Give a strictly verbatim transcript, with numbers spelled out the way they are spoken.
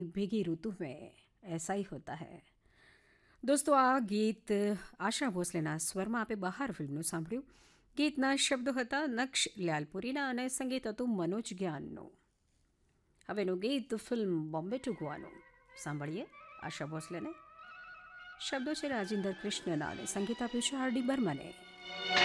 भीगी ऋतु में ऐसा ही होता है. દોસ્તો, આ ગીત આશા ભોસલેના સ્વરમાં આપે બહાર ફિલ્મનું સાંભળ્યું. ગીતના શબ્દો હતા નક્ષ લાલપુરીના અને સંગીત હતું મનોજ જ્ઞાનનું. હવેનું ગીત ફિલ્મ બોમ્બે ટુ ગોવાનું. સાંભળીએ આશા ભોસલેને. શબ્દો છે રાજેન્દ્ર કૃષ્ણના અને સંગીત આપ્યું છે આર ડી બર્મને.